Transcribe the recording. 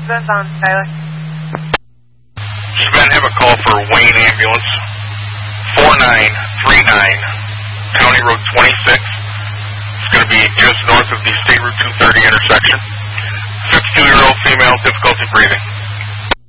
goes on, Tyler. Should have a call for Wayne Ambulance, 4939, County Road 26. It's going to be just north of the State Route 230 intersection. 52-year-old female, difficulty breathing.